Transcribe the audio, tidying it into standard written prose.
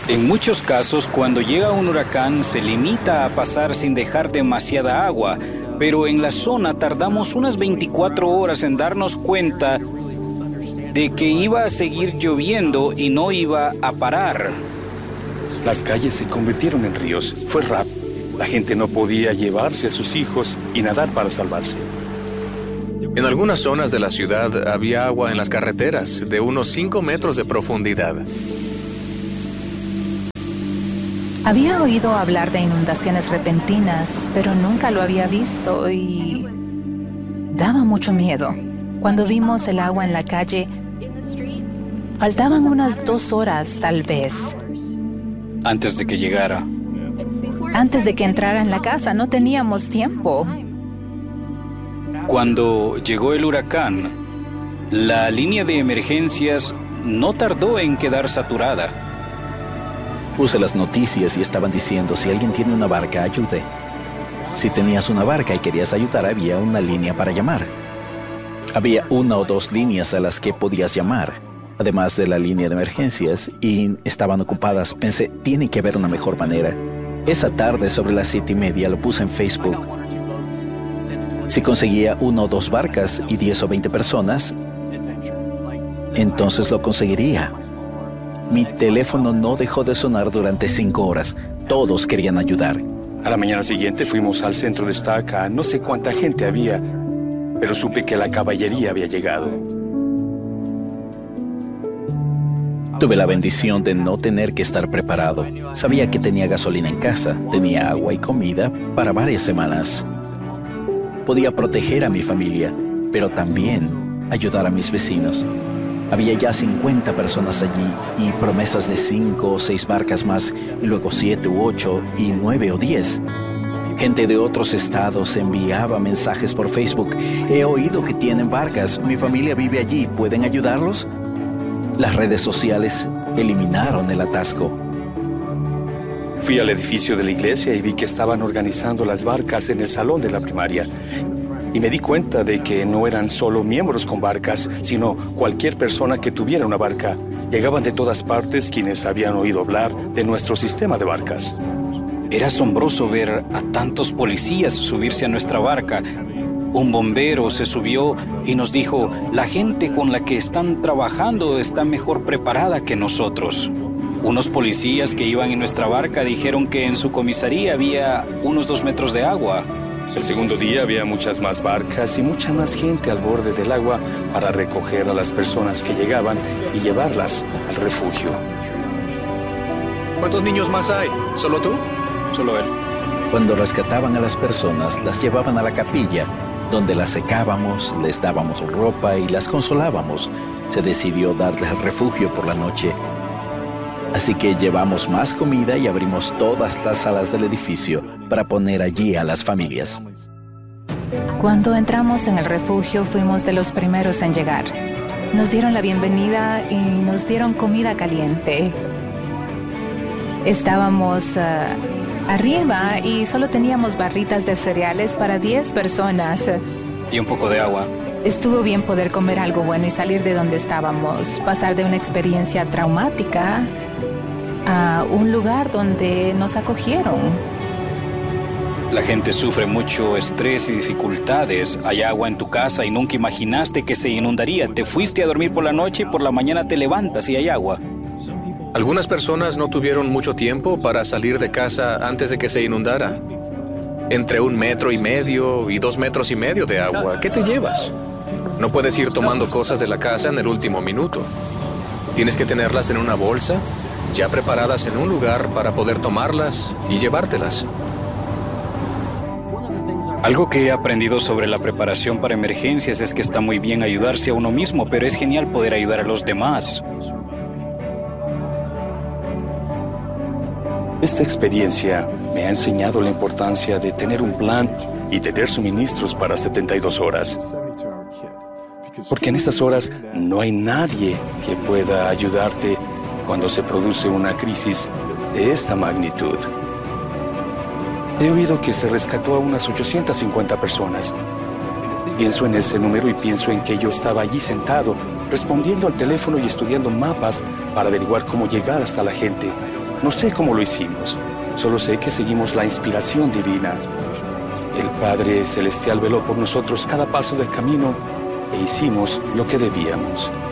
En muchos casos, cuando llega un huracán, se limita a pasar sin dejar demasiada agua, pero en la zona tardamos unas 24 horas en darnos cuenta de que iba a seguir lloviendo y no iba a parar. Las calles se convirtieron en ríos. Fue rápido. La gente no podía llevarse a sus hijos y nadar para salvarse. En algunas zonas de la ciudad había agua en las carreteras de unos 5 metros de profundidad. Había oído hablar de inundaciones repentinas, pero nunca lo había visto y daba mucho miedo. Cuando vimos el agua en la calle, faltaban unas 2 horas tal vez. Antes de que llegara. Antes de que entrara en la casa, no teníamos tiempo. Cuando llegó el huracán, la línea de emergencias no tardó en quedar saturada. Puse las noticias y estaban diciendo, si alguien tiene una barca, ayude. Si tenías una barca y querías ayudar, había una línea para llamar. Había 1 o 2 líneas a las que podías llamar, además de la línea de emergencias, y estaban ocupadas. Pensé, tiene que haber una mejor manera. Esa tarde, sobre las 7:30, lo puse en Facebook. Si conseguía 1 o 2 barcas y 10 o 20 personas, entonces lo conseguiría. Mi teléfono no dejó de sonar durante 5 horas. Todos querían ayudar. A la mañana siguiente fuimos al centro de Stark. No sé cuánta gente había, pero supe que la caballería había llegado. Tuve la bendición de no tener que estar preparado. Sabía que tenía gasolina en casa, tenía agua y comida para varias semanas. Podía proteger a mi familia, pero también ayudar a mis vecinos. Había ya 50 personas allí y promesas de 5 o 6 barcas más, y luego 7 u 8 y 9 o 10. Gente de otros estados enviaba mensajes por Facebook. He oído que tienen barcas, mi familia vive allí, ¿pueden ayudarlos? Las redes sociales eliminaron el atasco. Fui al edificio de la iglesia y vi que estaban organizando las barcas en el salón de la primaria. Y me di cuenta de que no eran solo miembros con barcas, sino cualquier persona que tuviera una barca. Llegaban de todas partes quienes habían oído hablar de nuestro sistema de barcas. Era asombroso ver a tantos policías subirse a nuestra barca. Un bombero se subió y nos dijo, la gente con la que están trabajando está mejor preparada que nosotros. Unos policías que iban en nuestra barca dijeron que en su comisaría había unos 2 metros de agua. El segundo día había muchas más barcas y mucha más gente al borde del agua para recoger a las personas que llegaban y llevarlas al refugio. ¿Cuántos niños más hay? ¿Solo tú? Solo él. Cuando rescataban a las personas, las llevaban a la capilla, donde las secábamos, les dábamos ropa y las consolábamos. Se decidió darles refugio por la noche. Así que llevamos más comida y abrimos todas las salas del edificio para poner allí a las familias. Cuando entramos en el refugio, fuimos de los primeros en llegar. Nos dieron la bienvenida y nos dieron comida caliente. Estábamos arriba y solo teníamos barritas de cereales para 10 personas. Y un poco de agua. Estuvo bien poder comer algo bueno y salir de donde estábamos, pasar de una experiencia traumática a un lugar donde nos acogieron. La gente sufre mucho estrés y dificultades. Hay agua en tu casa y nunca imaginaste que se inundaría. Te fuiste a dormir por la noche y por la mañana te levantas y hay agua. Algunas personas no tuvieron mucho tiempo para salir de casa antes de que se inundara. Entre 1,5 metros y 2,5 metros de agua, ¿qué te llevas? No puedes ir tomando cosas de la casa en el último minuto. Tienes que tenerlas en una bolsa, ya preparadas en un lugar para poder tomarlas y llevártelas. Algo que he aprendido sobre la preparación para emergencias es que está muy bien ayudarse a uno mismo, pero es genial poder ayudar a los demás. Esta experiencia me ha enseñado la importancia de tener un plan y tener suministros para 72 horas. Porque en estas horas no hay nadie que pueda ayudarte cuando se produce una crisis de esta magnitud. He oído que se rescató a unas 850 personas. Pienso en ese número y pienso en que yo estaba allí sentado, respondiendo al teléfono y estudiando mapas para averiguar cómo llegar hasta la gente. No sé cómo lo hicimos, solo sé que seguimos la inspiración divina. El Padre Celestial veló por nosotros cada paso del camino e hicimos lo que debíamos.